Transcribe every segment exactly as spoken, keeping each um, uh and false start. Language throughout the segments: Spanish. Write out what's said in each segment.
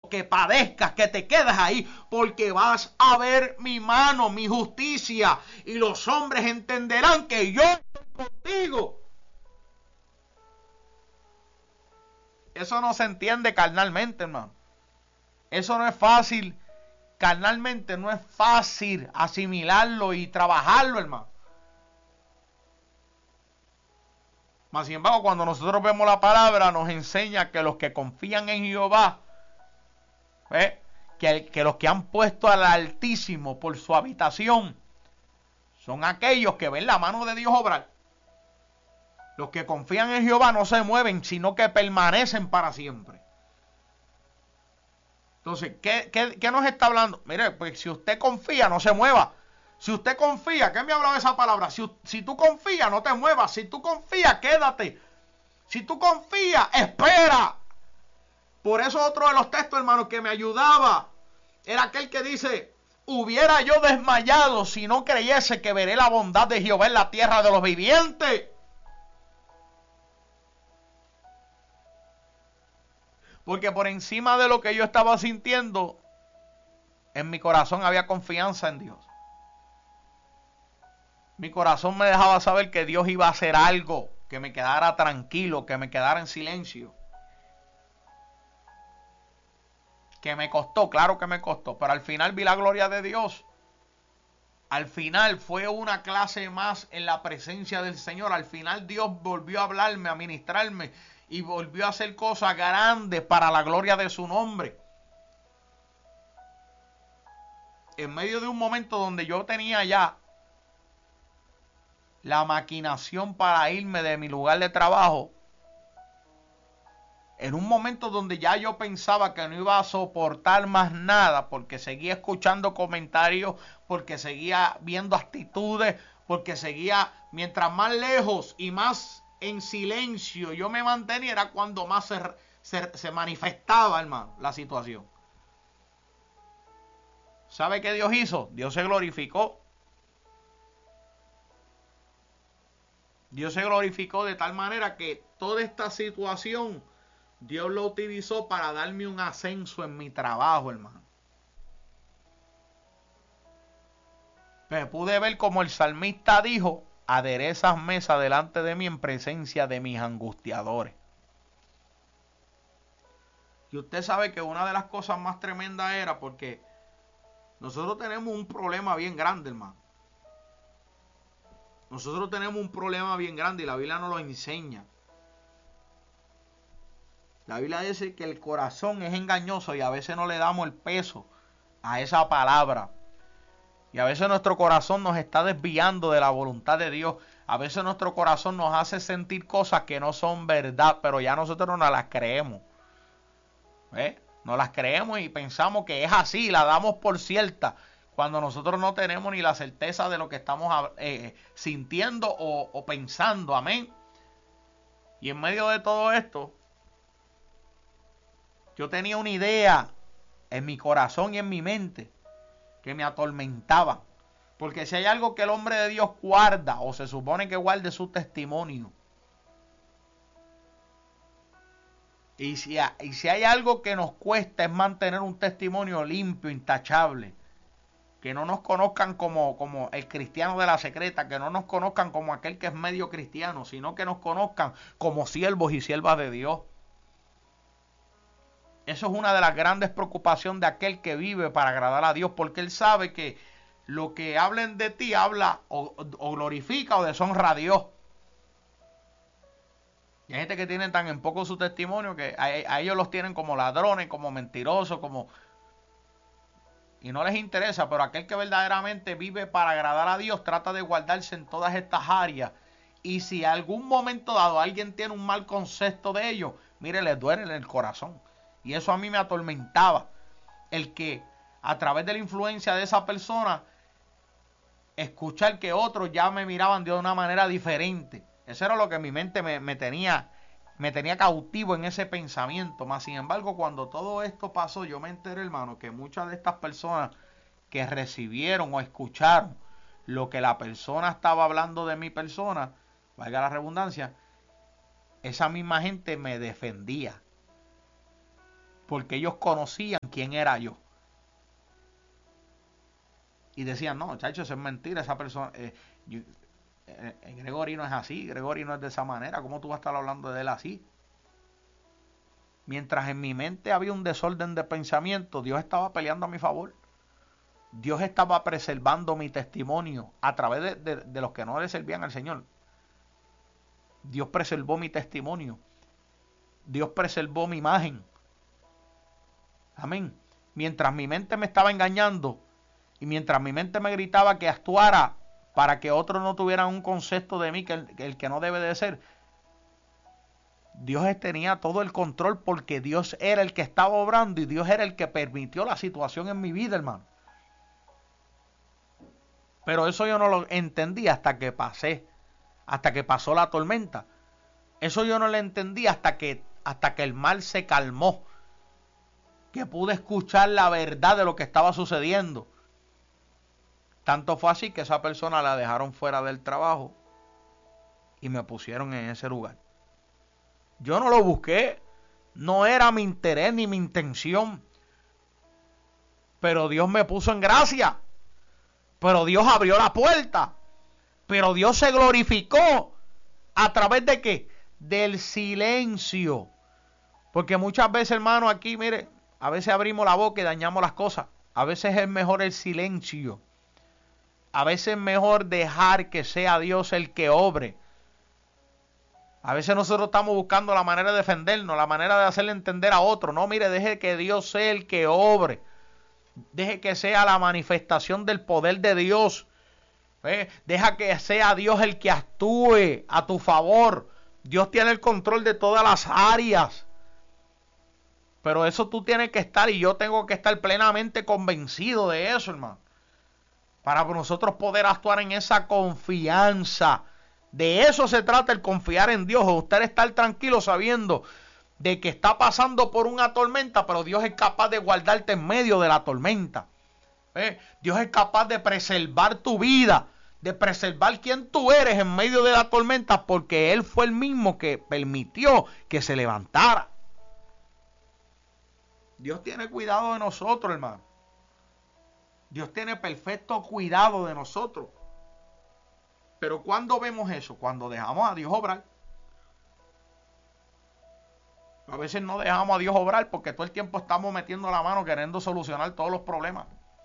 que padezcas, que te quedes ahí, porque vas a ver mi mano, mi justicia, y los hombres entenderán que yo estoy contigo. Eso no se entiende carnalmente, hermano. Eso no es fácil. Carnalmente no es fácil asimilarlo y trabajarlo, hermano. Mas sin embargo, cuando nosotros vemos la palabra, nos enseña que los que confían en Jehová, ¿eh? que, que los que han puesto al Altísimo por su habitación, son aquellos que ven la mano de Dios obrar. Los que confían en Jehová no se mueven, sino que permanecen para siempre. Entonces, ¿qué, qué, qué nos está hablando? Mire, pues si usted confía, no se mueva. Si usted confía, ¿qué me ha hablado esa palabra? Si, si tú confías, no te muevas. Si tú confías, quédate. Si tú confías, espera. Por eso otro de los textos, hermanos, que me ayudaba, era aquel que dice, hubiera yo desmayado si no creyese que veré la bondad de Jehová en la tierra de los vivientes. Porque por encima de lo que yo estaba sintiendo, en mi corazón había confianza en Dios. Mi corazón me dejaba saber que Dios iba a hacer algo, que me quedara tranquilo, que me quedara en silencio. Que me costó, claro que me costó, pero al final vi la gloria de Dios. Al final fue una clase más en la presencia del Señor. Al final Dios volvió a hablarme, a ministrarme y volvió a hacer cosas grandes para la gloria de su nombre. En medio de un momento donde yo tenía ya la maquinación para irme de mi lugar de trabajo, en un momento donde ya yo pensaba que no iba a soportar más nada, porque seguía escuchando comentarios, porque seguía viendo actitudes, porque seguía, mientras más lejos y más en silencio yo me mantenía, era cuando más se, se, se manifestaba, hermano, la situación. ¿Sabe qué Dios hizo? Dios se glorificó. Dios se glorificó de tal manera que toda esta situación Dios lo utilizó para darme un ascenso en mi trabajo, hermano. Me pude ver como el salmista dijo, aderezas mesa delante de mí en presencia de mis angustiadores. Y usted sabe que una de las cosas más tremendas era porque nosotros tenemos un problema bien grande, hermano. Nosotros tenemos un problema bien grande y la Biblia nos lo enseña. La Biblia dice que el corazón es engañoso y a veces no le damos el peso a esa palabra. Y a veces nuestro corazón nos está desviando de la voluntad de Dios. A veces nuestro corazón nos hace sentir cosas que no son verdad, pero ya nosotros no las creemos. ¿Eh? No las creemos y pensamos que es así, la damos por cierta, cuando nosotros no tenemos ni la certeza de lo que estamos eh, sintiendo o, o pensando. Amén. Y en medio de todo esto, yo tenía una idea en mi corazón y en mi mente que me atormentaba. Porque si hay algo que el hombre de Dios guarda, o se supone que guarde, su testimonio. Y si, y si hay algo que nos cuesta es mantener un testimonio limpio, intachable. Que no nos conozcan como, como el cristiano de la secreta, que no nos conozcan como aquel que es medio cristiano, sino que nos conozcan como siervos y siervas de Dios. Eso es una de las grandes preocupaciones de aquel que vive para agradar a Dios, porque él sabe que lo que hablen de ti habla o, o glorifica o deshonra a Dios. Y hay gente que tiene tan en poco su testimonio que a, a ellos los tienen como ladrones, como mentirosos, como... y no les interesa, pero aquel que verdaderamente vive para agradar a Dios trata de guardarse en todas estas áreas. Y si algún momento dado alguien tiene un mal concepto de ellos, mire, les duele en el corazón. Y eso a mí me atormentaba. El que a través de la influencia de esa persona, escuchar que otros ya me miraban de una manera diferente. Eso era lo que mi mente me, me tenía, me tenía cautivo en ese pensamiento. Más sin embargo, cuando todo esto pasó, yo me enteré, hermano, que muchas de estas personas que recibieron o escucharon lo que la persona estaba hablando de mi persona, valga la redundancia, esa misma gente me defendía. Porque ellos conocían quién era yo. Y decían, no, chacho, eso es mentira, esa persona... Eh, yo, eh, eh, Gregory no es así, Gregory no es de esa manera, ¿cómo tú vas a estar hablando de él así? Mientras en mi mente había un desorden de pensamiento, Dios estaba peleando a mi favor. Dios estaba preservando mi testimonio a través de, de, de los que no le servían al Señor. Dios preservó mi testimonio. Dios preservó mi imagen. Amén. Mientras mi mente me estaba engañando y mientras mi mente me gritaba que actuara para que otros no tuvieran un concepto de mí que el, que el que no debe de ser, Dios tenía todo el control porque Dios era el que estaba obrando y Dios era el que permitió la situación en mi vida, hermano. Pero eso yo no lo entendí hasta que pasé, hasta que pasó la tormenta. Eso yo no lo entendí hasta que, hasta que el mal se calmó, que pude escuchar la verdad de lo que estaba sucediendo. Tanto fue así que esa persona la dejaron fuera del trabajo y me pusieron en ese lugar. Yo no lo busqué, no era mi interés ni mi intención, pero Dios me puso en gracia, pero Dios abrió la puerta, pero Dios se glorificó a través de qué, del silencio, porque muchas veces, hermano, aquí, mire, a veces abrimos la boca y dañamos las cosas, a veces es mejor el silencio, a veces es mejor dejar que sea Dios el que obre. A veces nosotros estamos buscando la manera de defendernos, la manera de hacerle entender a otro. No, mire, deje que Dios sea el que obre. Deje que sea la manifestación del poder de Dios. ¿Eh? Deja que sea Dios el que actúe a tu favor. Dios tiene el control de todas las áreas. Pero eso tú tienes que estar y yo tengo que estar plenamente convencido de eso, hermano. Para nosotros poder actuar en esa confianza. De eso se trata el confiar en Dios, o usted estar tranquilo sabiendo de que está pasando por una tormenta, pero Dios es capaz de guardarte en medio de la tormenta. ¿Eh? Dios es capaz de preservar tu vida, de preservar quién tú eres en medio de la tormenta, porque Él fue el mismo que permitió que se levantara. Dios tiene cuidado de nosotros, hermano. Dios tiene perfecto cuidado de nosotros. Pero ¿cuándo vemos eso? Cuando dejamos a Dios obrar. A veces no dejamos a Dios obrar porque todo el tiempo estamos metiendo la mano queriendo solucionar todos los problemas.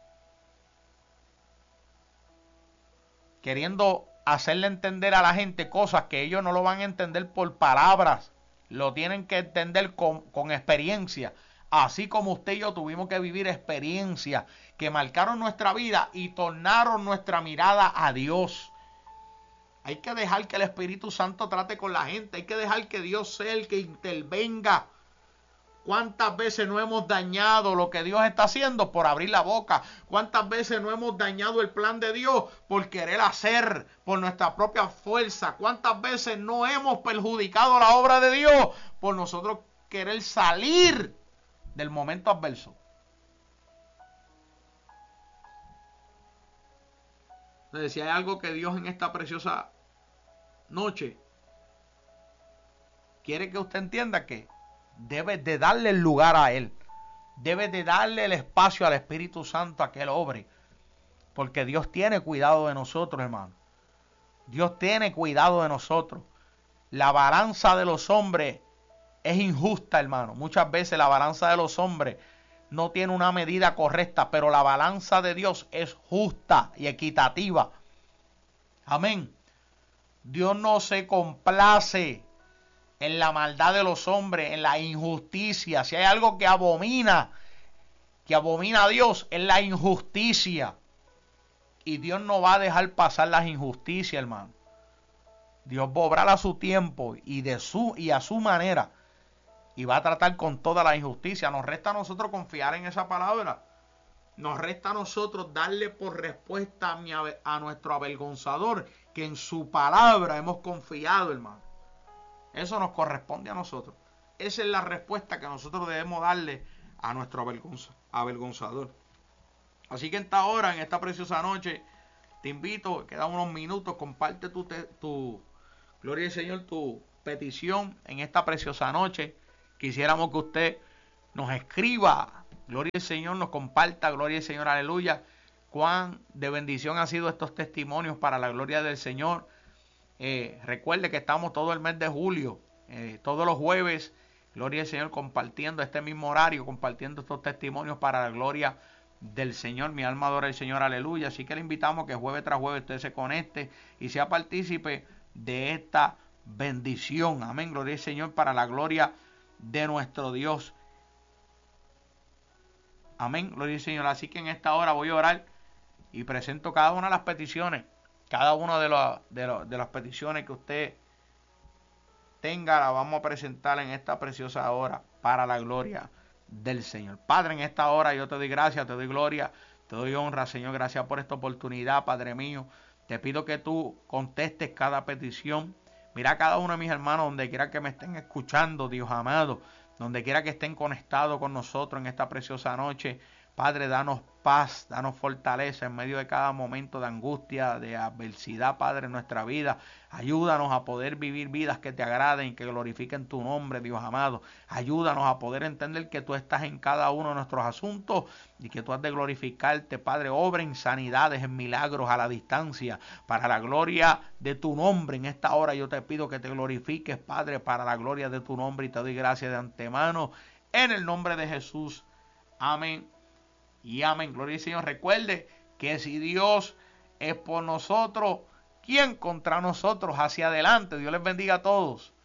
Queriendo hacerle entender a la gente cosas que ellos no lo van a entender por palabras. Lo tienen que entender con, con experiencia. Así como usted y yo tuvimos que vivir experiencias que marcaron nuestra vida y tornaron nuestra mirada a Dios. Hay que dejar que el Espíritu Santo trate con la gente. Hay que dejar que Dios sea el que intervenga. ¿Cuántas veces no hemos dañado lo que Dios está haciendo por abrir la boca? ¿Cuántas veces no hemos dañado el plan de Dios por querer hacer por nuestra propia fuerza? ¿Cuántas veces no hemos perjudicado la obra de Dios por nosotros querer salir del momento adverso? Entonces, si hay algo que Dios en esta preciosa noche quiere que usted entienda, que debe de darle el lugar a Él. Debe de darle el espacio al Espíritu Santo a que Él obre. Porque Dios tiene cuidado de nosotros, hermano. Dios tiene cuidado de nosotros. La balanza de los hombres es injusta, hermano. Muchas veces la balanza de los hombres no tiene una medida correcta, pero la balanza de Dios es justa y equitativa. Amén. Dios no se complace en la maldad de los hombres, en la injusticia. Si hay algo que abomina, que abomina a Dios, es la injusticia. Y Dios no va a dejar pasar las injusticias, hermano. Dios va a obrar a su tiempo y, de su, y a su manera. Y va a tratar con toda la injusticia. Nos resta a nosotros confiar en esa palabra. Nos resta a nosotros darle por respuesta a, mi, a nuestro avergonzador, que en su palabra hemos confiado, hermano. Eso nos corresponde a nosotros. Esa es la respuesta que nosotros debemos darle a nuestro avergonza, avergonzador. Así que en esta hora, en esta preciosa noche, te invito, quedan unos minutos, comparte tu, tu gloria al Señor, tu petición en esta preciosa noche. Quisiéramos que usted nos escriba, gloria al Señor, nos comparta, gloria al Señor, aleluya. Cuán de bendición han sido estos testimonios para la gloria del Señor. Eh, recuerde que estamos todo el mes de julio, eh, todos los jueves, gloria al Señor, compartiendo este mismo horario, compartiendo estos testimonios para la gloria del Señor. Mi alma adora al Señor, aleluya. Así que le invitamos que jueves tras jueves usted se conecte y sea partícipe de esta bendición. Amén, gloria al Señor, para la gloria de nuestro Dios. Amén, gloria al Señor. Así que en esta hora voy a orar y presento cada una de las peticiones, cada una de, los, de, los, de las peticiones que usted tenga, la vamos a presentar en esta preciosa hora para la gloria del Señor. Padre, en esta hora yo te doy gracias, te doy gloria, te doy honra, Señor. Gracias por esta oportunidad, Padre mío. Te pido que tú contestes cada petición. Mira a cada uno de mis hermanos, donde quiera que me estén escuchando, Dios amado, donde quiera que estén conectados con nosotros en esta preciosa noche. Padre, danos paz, danos fortaleza en medio de cada momento de angustia, de adversidad, Padre, en nuestra vida. Ayúdanos a poder vivir vidas que te agraden, que glorifiquen tu nombre, Dios amado. Ayúdanos a poder entender que tú estás en cada uno de nuestros asuntos y que tú has de glorificarte, Padre. Obra en sanidades, en milagros a la distancia, para la gloria de tu nombre. En esta hora yo te pido que te glorifiques, Padre, para la gloria de tu nombre, y te doy gracias de antemano, en el nombre de Jesús. Amén. Y amén, gloria al Señor. Recuerde que si Dios es por nosotros, ¿quién contra nosotros? Hacia adelante. Dios les bendiga a todos.